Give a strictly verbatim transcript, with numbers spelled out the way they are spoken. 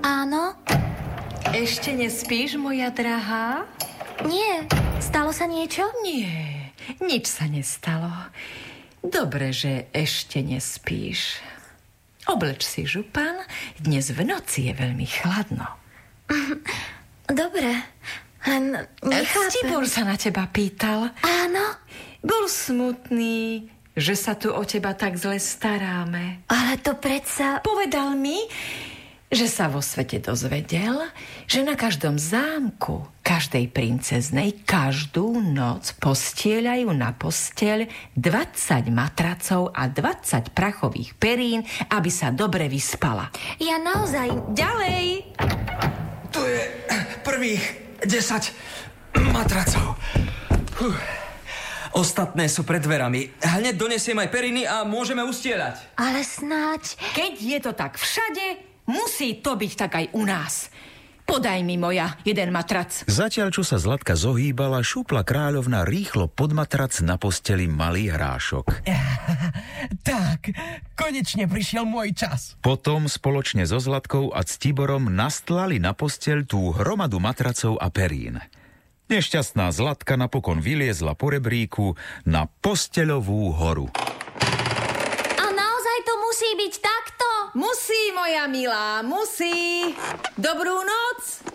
Áno? Ešte nespíš, moja drahá? Nie. Stalo sa niečo? Nie, nič sa nestalo. Dobre, že ešte nespíš. Obleč si župan, dnes v noci je veľmi chladno. Dobre, len nechápem. Ctibor sa na teba pýtal. Áno? Bol smutný, že sa tu o teba tak zle staráme. Ale to predsa... Povedal mi, že sa vo svete dozvedel, že na každom zámku, každej princeznej, každú noc postieľajú na posteľ dvadsať matracov a dvadsať prachových perín, aby sa dobre vyspala. Ja naozaj... Ďalej! Tu je prvých desať matracov. Huh. Ostatné sú pred dverami. Hneď donesiem aj periny a môžeme ustieľať. Ale snáď... Keď je to tak všade, musí to byť tak aj u nás. Podaj mi, moja, jeden matrac. Zatiaľ, čo sa Zlatka zohýbala, šupla kráľovna rýchlo pod matrac na posteli malý hrášok. Tak, konečne prišiel môj čas. Potom spoločne so Zlatkou a Ctiborom nastlali na posteľ tú hromadu matracov a perín. Nešťastná Zlatka napokon vyliezla po rebríku na posteľovú horu. A naozaj to musí byť takto? Musí, moja milá, musí. Dobrú noc.